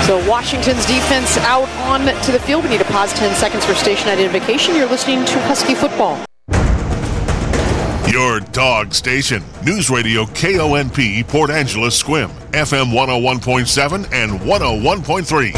So Washington's defense out on to the field. We need to pause 10 seconds for station identification. You're listening to Husky Football. Your dog station. News Radio KONP Port Angeles Sequim. FM 101.7 and 101.3.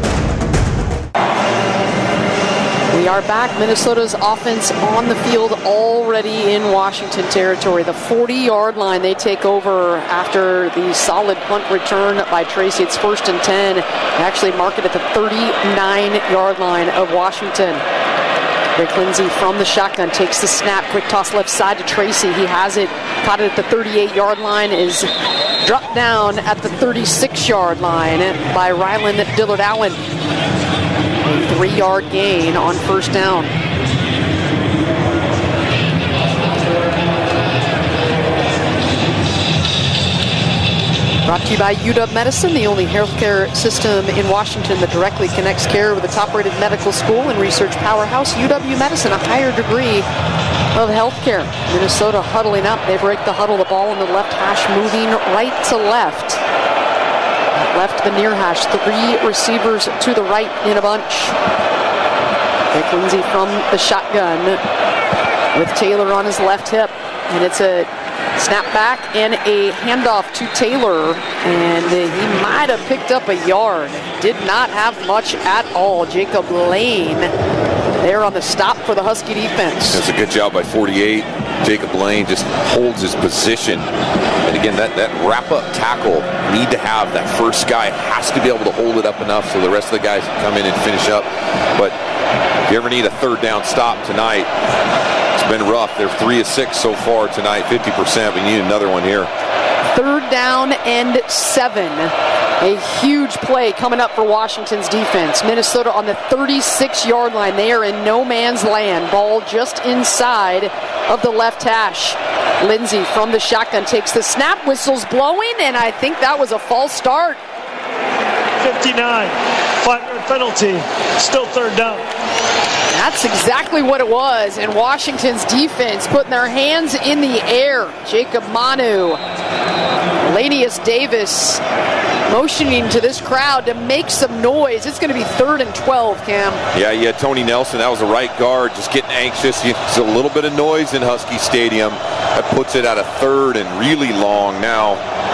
We are back. Minnesota's offense on the field already in Washington territory. The 40-yard line, they take over after the solid punt return by Tracy. It's 1st and 10. They actually mark it at the 39-yard line of Washington. Rick Lindsay from the shotgun takes the snap. Quick toss left side to Tracy. He has it. Caught it at the 38-yard line. Is dropped down at the 36-yard line by Rylan Dillard-Allen. A 3-yard gain on 1st down. Brought to you by UW Medicine, the only healthcare system in Washington that directly connects care with a top-rated medical school and research powerhouse. UW Medicine, a higher degree of healthcare. Minnesota huddling up. They break the huddle. The ball in the left hash moving right to left. Left the near hash. 3 receivers to the right in a bunch. Rick Lindsay from the shotgun with Taylor on his left hip. And it's a snap back and a handoff to Taylor. And he might have picked up a yard. Did not have much at all. Jacob Lane there on the stop for the Husky defense. That's a good job by 48. Jacob Lane just holds his position. And again, that wrap-up tackle, need to have that first guy has to be able to hold it up enough so the rest of the guys can come in and finish up. But if you ever need a 3rd down stop tonight, it's been rough. They're 3 of 6 so far tonight, 50%. We need another one here. 3rd down and 7. A huge play coming up for Washington's defense. Minnesota on the 36-yard line. They are in no man's land. Ball just inside of the left hash. Lindsay from the shotgun takes the snap. Whistle's blowing, and I think that was a false start. 59. 5-yard penalty. Still 3rd down. That's exactly what it was. And Washington's defense putting their hands in the air. Jacob Manu, Lanius Davis motioning to this crowd to make some noise. It's going to be 3rd and 12, Cam. Yeah, you had Tony Nelson. That was a right guard just getting anxious. It's a little bit of noise in Husky Stadium. That puts it at a 3rd and really long now.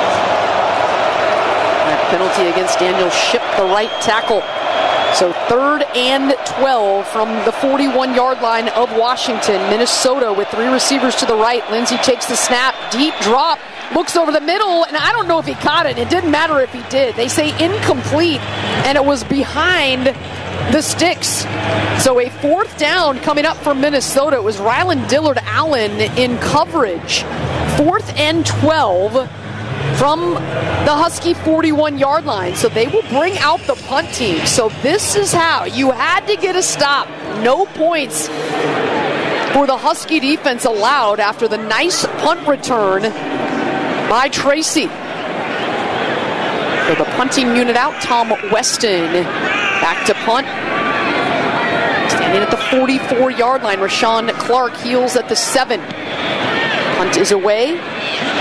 That penalty against Daniel Shipp, the right tackle. So 3rd and 12 from the 41-yard line of Washington. Minnesota with 3 receivers to the right. Lindsay takes the snap, deep drop, looks over the middle, and I don't know if he caught it. It didn't matter if he did. They say incomplete, and it was behind the sticks. So a 4th down coming up for Minnesota. It was Rylan Dillard-Allen in coverage. 4th and 12 from the Husky 41-yard line. So they will bring out the punt team. So this is how you had to get a stop. No points for the Husky defense allowed after the nice punt return by Tracy. So the punting unit out. Tom Weston back to punt. Standing at the 44-yard line. Rashawn Clark heels at the 7. Punt is away.